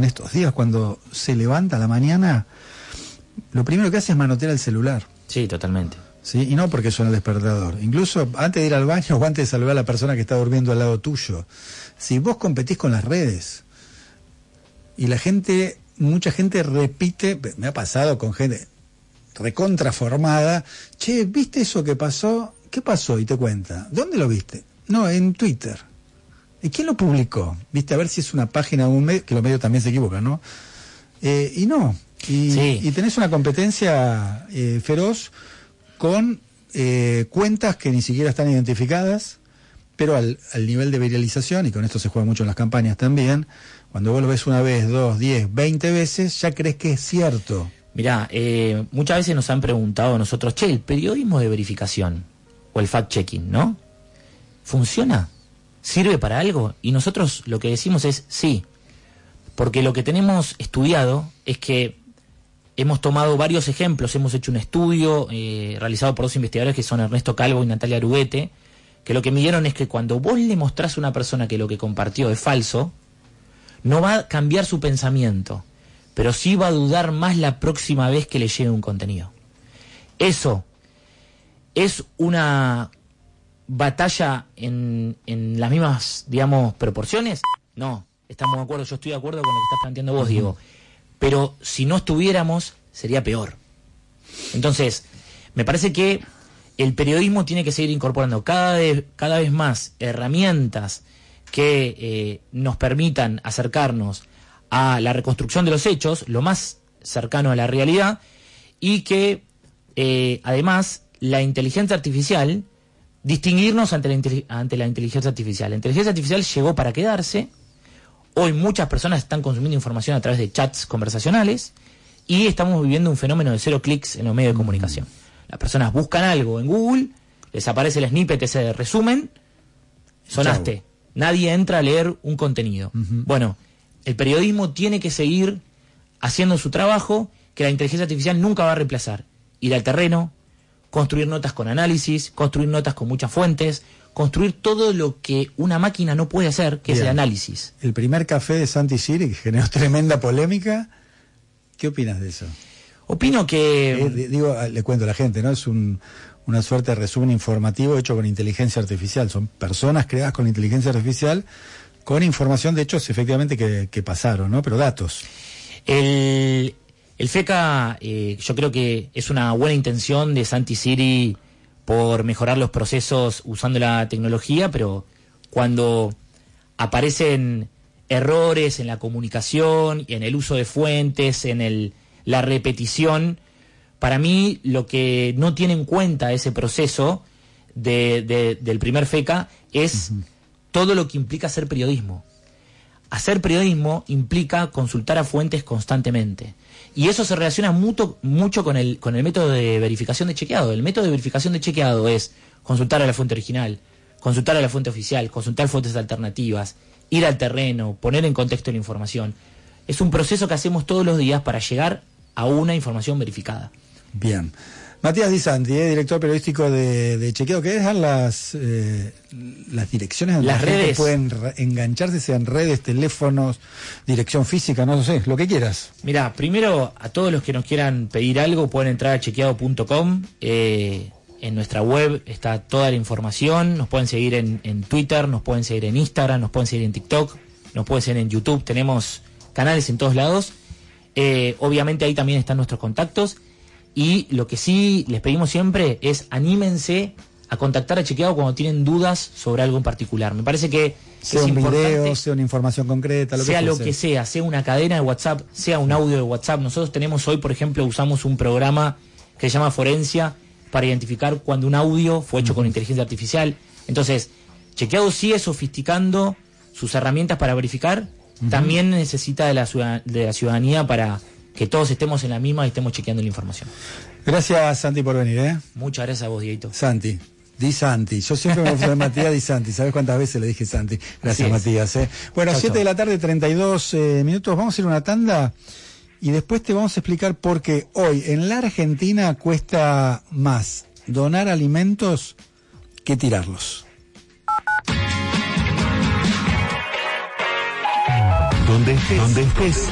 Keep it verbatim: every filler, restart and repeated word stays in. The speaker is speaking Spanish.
estos días, cuando se levanta a la mañana, lo primero que hace es manotear el celular. Sí, totalmente. Sí, y no porque suena el despertador. Incluso antes de ir al baño o antes de saludar a la persona que está durmiendo al lado tuyo. Si vos competís con las redes y la gente, mucha gente repite, me ha pasado con gente recontraformada, che, ¿viste eso que pasó? ¿Qué pasó? Y te cuenta. ¿Dónde lo viste? No, en Twitter. ¿Y quién lo publicó? Viste, a ver si es una página o un medio, que los medios también se equivocan, ¿no? Eh, y no. Y, sí. y tenés una competencia eh, feroz con eh, cuentas que ni siquiera están identificadas, pero al, al nivel de viralización, y con esto se juega mucho en las campañas también, cuando vos lo ves una vez, dos, diez, veinte veces, ya crees que es cierto. Mirá, eh, muchas veces nos han preguntado a nosotros, che, el periodismo de verificación o el fact-checking, ¿no? ¿Funciona? ¿Sirve para algo? Y nosotros lo que decimos es sí, porque lo que tenemos estudiado es que hemos tomado varios ejemplos, hemos hecho un estudio eh, realizado por dos investigadores que son Ernesto Calvo y Natalia Aruguete, que lo que midieron es que cuando vos le mostrás a una persona que lo que compartió es falso, no va a cambiar su pensamiento, pero sí va a dudar más la próxima vez que le llegue un contenido. Eso es una batalla en, en las mismas, digamos, proporciones. No, estamos de acuerdo, yo estoy de acuerdo con lo que estás planteando vos, Diego. Pero si no estuviéramos, sería peor. Entonces, me parece que el periodismo tiene que seguir incorporando cada vez, cada vez más herramientas que eh, nos permitan acercarnos a la reconstrucción de los hechos, lo más cercano a la realidad, y que eh, además la inteligencia artificial, distinguirnos ante la, ante la inteligencia artificial. La inteligencia artificial llegó para quedarse. Hoy muchas personas están consumiendo información a través de chats conversacionales y estamos viviendo un fenómeno de cero clics en los medios de comunicación. Las personas buscan algo en Google, les aparece el snippet ese de resumen, sonaste. Chau. Nadie entra a leer un contenido. Uh-huh. Bueno, el periodismo tiene que seguir haciendo su trabajo, que la inteligencia artificial nunca va a reemplazar. Ir al terreno, construir notas con análisis, construir notas con muchas fuentes, construir todo lo que una máquina no puede hacer, que Bien. Es el análisis. El primer café de Santi Siri, que generó tremenda polémica, ¿qué opinas de eso? Opino que... Eh, digo, le cuento a la gente, ¿no? Es un, una suerte de resumen informativo hecho con inteligencia artificial. Son personas creadas con inteligencia artificial, con información de hechos efectivamente que, que pasaron, ¿no? Pero datos. El, el FECA, eh, yo creo que es una buena intención de Santi Siri por mejorar los procesos usando la tecnología, pero cuando aparecen errores en la comunicación, en el uso de fuentes, en el, la repetición, para mí lo que no tiene en cuenta ese proceso de, de, del primer FECA es uh-huh. todo lo que implica hacer periodismo. Hacer periodismo implica consultar a fuentes constantemente. Y eso se relaciona mucho, mucho con el, con el método de verificación de chequeado. El método de verificación de chequeado es consultar a la fuente original, consultar a la fuente oficial, consultar fuentes alternativas, ir al terreno, poner en contexto la información. Es un proceso que hacemos todos los días para llegar a una información verificada. Bien. Matías Di Santi, eh, director periodístico de, de Chequeado, ¿qué dejan las eh, las direcciones donde las la gente redes pueden re- engancharse, sean redes, teléfonos, dirección física, no sé, lo que quieras? Mira, primero a todos los que nos quieran pedir algo pueden entrar a chequeado punto com, eh, en nuestra web está toda la información, nos pueden seguir en, en Twitter, nos pueden seguir en Instagram, nos pueden seguir en TikTok, nos pueden seguir en YouTube, tenemos canales en todos lados, eh, obviamente ahí también están nuestros contactos. Y lo que sí les pedimos siempre es anímense a contactar a Chequeado cuando tienen dudas sobre algo en particular. Me parece que sea es un importante, video, sea una información concreta, lo sea que lo sea. que sea, sea una cadena de WhatsApp, sea un audio de WhatsApp. Nosotros tenemos hoy, por ejemplo, usamos un programa que se llama Forencia para identificar cuando un audio fue hecho uh-huh. con inteligencia artificial. Entonces, Chequeado sigue sofisticando sus herramientas para verificar. Uh-huh. También necesita de la, ciudad, de la ciudadanía para que todos estemos en la misma y estemos chequeando la información. Gracias, Santi, por venir, ¿eh? Muchas gracias a vos, Dieguito. Santi, Di Santi. Yo siempre me fui de Matías Di Santi. ¿Sabes cuántas veces le dije Santi? Gracias, Matías, ¿eh? Bueno, siete de la tarde, treinta y dos eh, minutos. Vamos a ir a una tanda y después te vamos a explicar por qué hoy en la Argentina cuesta más donar alimentos que tirarlos. Donde estés, donde estés.